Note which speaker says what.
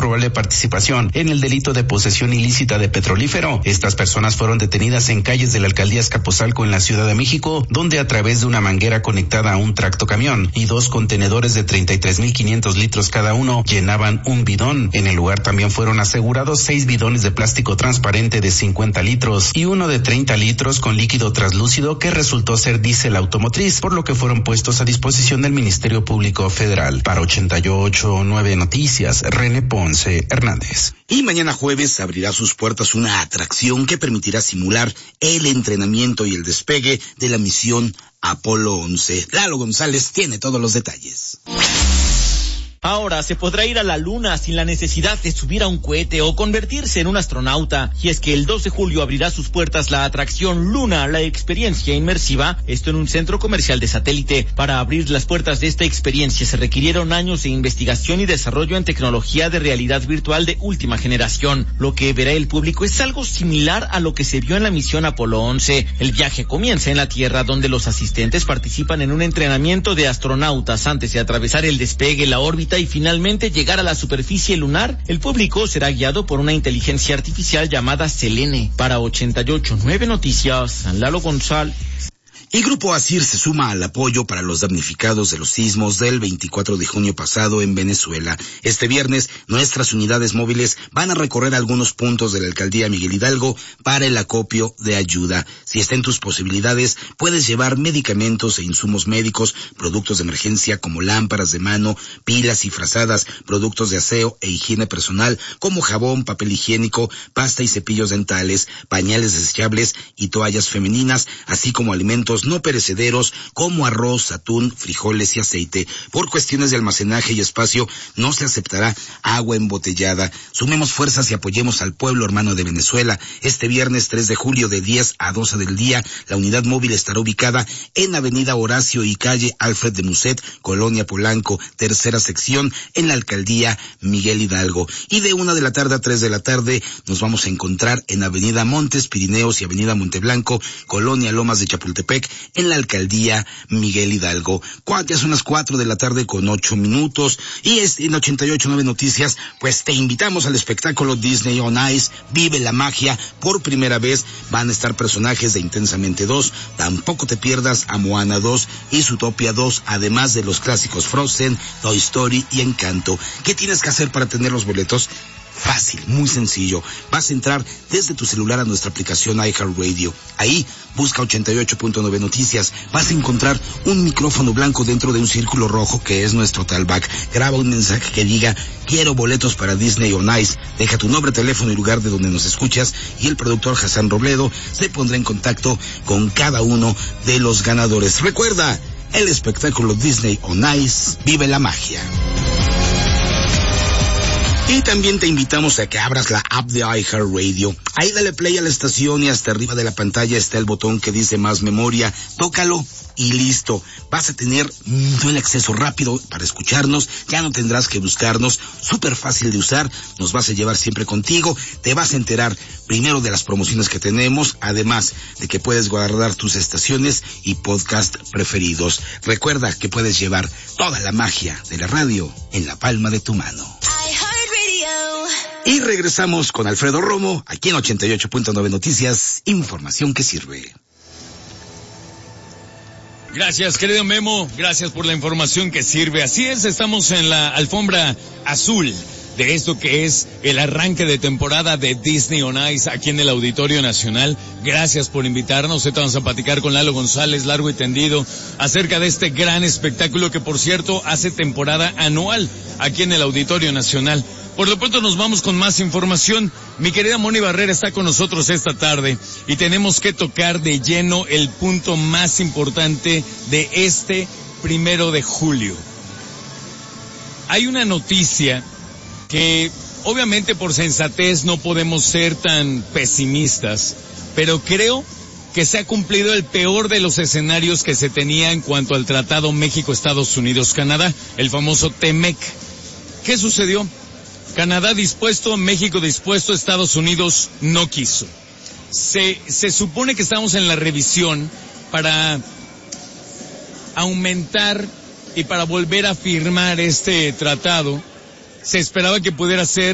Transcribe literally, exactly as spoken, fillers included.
Speaker 1: probable participación en el delito de posesión ilícita de petrolífero. Estas personas fueron detenidas en calles de la alcaldía Azcapotzalco en la Ciudad de México, donde a través de una manguera conectada a un tractocamión y dos contenedores de treinta y tres mil quinientos litros cada uno llenaban un bidón. En el lugar también fueron asegurados seis bidones de plástico transparente de cincuenta litros y uno de treinta litros con líquido translúcido que resultó ser diésel automotriz, por lo que fueron puestos a disposición del Ministerio Público Federal. Para ochenta y ocho punto nueve Noticias, René Ponce Hernández.
Speaker 2: Y mañana jueves abrirá sus puertas una atracción que permitirá simular el entrenamiento y el despegue de la misión Apolo once. Lalo González tiene todos los detalles.
Speaker 3: Ahora se podrá ir a la luna sin la necesidad de subir a un cohete o convertirse en un astronauta. Y es que el dos de julio abrirá sus puertas la atracción Luna, la experiencia inmersiva, esto en un centro comercial de satélite. Para abrir las puertas de esta experiencia se requirieron años de investigación y desarrollo en tecnología de realidad virtual de última generación. Lo que verá el público es algo similar a lo que se vio en la misión Apolo once. El viaje comienza en la Tierra, donde los asistentes participan en un entrenamiento de astronautas antes de atravesar el despegue, la órbita y finalmente llegar a la superficie lunar. El público será guiado por una inteligencia artificial llamada Selene. Para ochenta y ocho punto nueve Noticias, Lalo González.
Speaker 2: El Grupo ASIR se suma al apoyo para los damnificados de los sismos del veinticuatro de junio pasado en Venezuela. Este viernes, nuestras unidades móviles van a recorrer algunos puntos de la alcaldía Miguel Hidalgo para el acopio de ayuda. Si está en tus posibilidades, puedes llevar medicamentos e insumos médicos, productos de emergencia como lámparas de mano, pilas y frazadas, productos de aseo e higiene personal como jabón, papel higiénico, pasta y cepillos dentales, pañales desechables y toallas femeninas, así como alimentos no perecederos como arroz, atún, frijoles y aceite. Por cuestiones de almacenaje y espacio no se aceptará agua embotellada. Sumemos fuerzas y apoyemos al pueblo hermano de Venezuela. Este viernes tres de julio de diez a doce del día, la unidad móvil estará ubicada en Avenida Horacio y calle Alfred de Musset, Colonia Polanco, tercera sección, en la alcaldía Miguel Hidalgo. Y de una de la tarde a tres de la tarde nos vamos a encontrar en Avenida Montes Pirineos y Avenida Monteblanco, Colonia Lomas de Chapultepec, en la alcaldía Miguel Hidalgo. Ya son las cuatro de la tarde con ocho minutos y este, en ochenta y ocho punto nueve Noticias, pues te invitamos al espectáculo Disney on Ice, Vive la Magia. Por primera vez van a estar personajes de Intensamente dos, tampoco te pierdas a Moana dos y Zootopia dos, además de los clásicos Frozen, Toy Story y Encanto. ¿Qué tienes que hacer para tener los boletos? Fácil, muy sencillo. Vas a entrar desde tu celular a nuestra aplicación iHeartRadio. Ahí busca ochenta y ocho punto nueve Noticias. Vas a encontrar un micrófono blanco dentro de un círculo rojo que es nuestro talkback. Graba un mensaje que diga: quiero boletos para Disney on Ice. Deja tu nombre, teléfono y lugar de donde nos escuchas y el productor Hassan Robledo se pondrá en contacto con cada uno de los ganadores. Recuerda, el espectáculo Disney on Ice, Vive la Magia. Y también te invitamos a que abras la app de iHeartRadio. Ahí dale play a la estación y hasta arriba de la pantalla está el botón que dice Más Memoria. Tócalo y listo. Vas a tener todo el acceso rápido para escucharnos. Ya no tendrás que buscarnos. Súper fácil de usar. Nos vas a llevar siempre contigo. Te vas a enterar primero de las promociones que tenemos, además de que puedes guardar tus estaciones y podcast preferidos. Recuerda que puedes llevar toda la magia de la radio en la palma de tu mano. Y regresamos con Alfredo Romo, aquí en ochenta y ocho punto nueve Noticias, información que sirve.
Speaker 4: Gracias, querido Memo, gracias por la información que sirve. Así es, estamos en la alfombra azul de esto que es el arranque de temporada de Disney on Ice aquí en el Auditorio Nacional. Gracias por invitarnos. Ahorita vamos a platicar con Lalo González largo y tendido acerca de este gran espectáculo que, por cierto, hace temporada anual aquí en el Auditorio Nacional. Por lo pronto nos vamos con más información. Mi querida Moni Barrera está con nosotros esta tarde y tenemos que tocar de lleno el punto más importante de este primero de julio. Hay una noticia que obviamente por sensatez no podemos ser tan pesimistas, pero creo que se ha cumplido el peor de los escenarios que se tenía en cuanto al Tratado México-Estados Unidos-Canadá, el famoso T M E C. ¿Qué sucedió? Canadá dispuesto, México dispuesto, Estados Unidos no quiso. Se, se supone que estamos en la revisión para aumentar y para volver a firmar este tratado. Se esperaba que pudiera ser